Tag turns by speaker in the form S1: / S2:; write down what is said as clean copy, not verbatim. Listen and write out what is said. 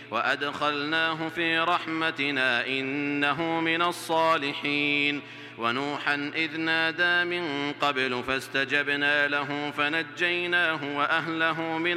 S1: وأدخلناه في رحمتنا إنه من الصالحين. ونوحا إذ نادى من قبل فاستجبنا له فنجيناه وأهله من